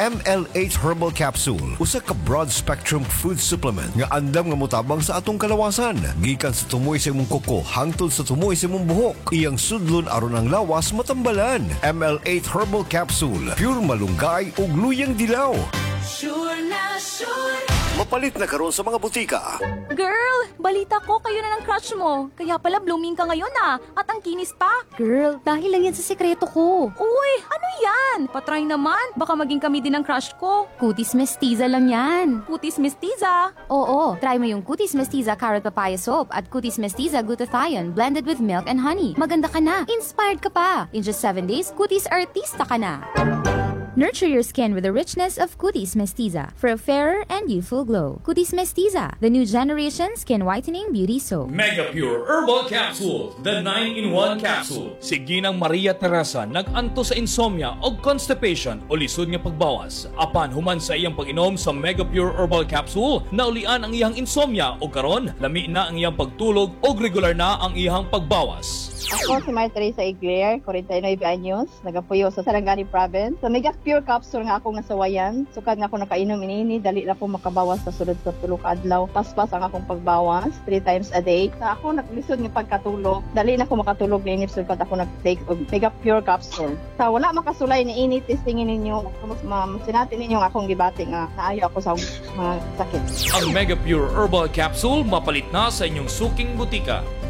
ML8 Herbal Capsule, usa ka broad-spectrum food supplement nga andam nga motabang sa atong kalawasan. Gikan sa tumoy sa imong kuko hangtod sa tumoy sa imong buhok. Iyang sudlon aron ang lawas matambalan. ML8 Herbal Capsule, pure malunggay ug luyang dilaw. Sure na sure. Mapalit na karon sa mga butika. Girl, balita ko kayo na ng crush mo. Kaya pala blooming ka ngayon at ang kinis pa. Girl, dahil lang yan sa sekreto ko. Uy, ano yan? Patry naman, baka maging kami din ang crush ko. Cutis Mestiza lang yan. Cutis Mestiza. Oo, try mo yung Cutis Mestiza Carrot Papaya Soap at Cutis Mestiza Glutathione blended with milk and honey. Maganda ka na. Inspired ka pa. In just 7 days, Cutis Artista ka na. Nurture your skin with the richness of Cutis Mestiza for a fairer and youthful glow. Cutis Mestiza, the new generation skin whitening beauty soap. Mega Pure Herbal Capsule, the 9-in-1 capsule. Si Ginang Maria Teresa nag-anto sa insomnia o constipation o lisod nga pagbawas. Apan human sa iyang pag-inom sa Mega Pure Herbal Capsule, naulian ang iyang insomnia o karon lami na ang iyang pagtulog o regular na ang iyang pagbawas. Ako si Maria Teresa Igler, 49 anyos, nagapuyo sa Sarangani Province. Sa Mega Pure Capsule nga ako nasawayan. Sukad nga ako nakainom inini, dali na ako makabawas sa sulod sa tulog adlaw. Paspas ang akong pagbawas 3 times a day. Sa ako naglisod ng pagkatulog, dali na ako makatulog ni inip sugad ako nag-take og Mega Pure Capsule. Sa wala makasulay ni ini, testingin ninyo, sinatin ninyo ang akong gibati nga naayo ako sa mga sakit. Ang Mega Pure Herbal Capsule mapalit na sa inyong suking butika.